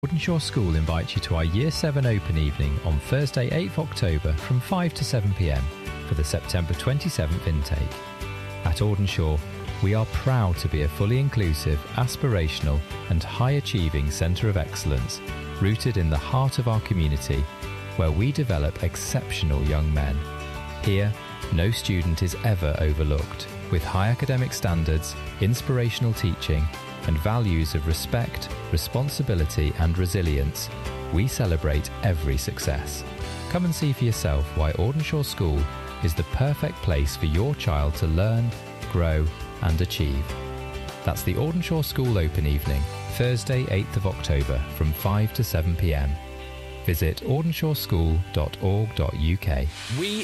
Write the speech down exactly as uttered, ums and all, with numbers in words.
Audenshaw School invites you to our Year seven Open Evening on Thursday eighth of October from five to seven p m for the September twenty-seventh intake. At Audenshaw, we are proud to be a fully inclusive, aspirational and high-achieving centre of excellence rooted in the heart of our community, where we develop exceptional young men. Here, no student is ever overlooked. With high academic standards, inspirational teaching and values of respect, responsibility and resilience, we celebrate every success. Come and see for yourself why Audenshaw School is the perfect place for your child to learn, grow and achieve. That's the Audenshaw School Open Evening, Thursday eighth of October from five to seven p m. Visit audenshawschool dot org dot U K. We